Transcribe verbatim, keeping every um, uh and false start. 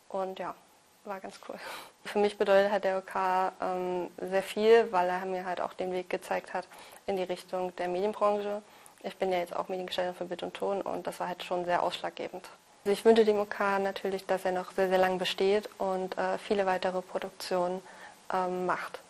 Und ja, war ganz cool. Für mich bedeutet halt der O K ähm, sehr viel, weil er mir halt auch den Weg gezeigt hat in die Richtung der Medienbranche. Ich bin ja jetzt auch Mediengestalterin für Bild und Ton und das war halt schon sehr ausschlaggebend. Also ich wünsche dem O K natürlich, dass er noch sehr, sehr lang besteht und äh, viele weitere Produktionen ähm, macht.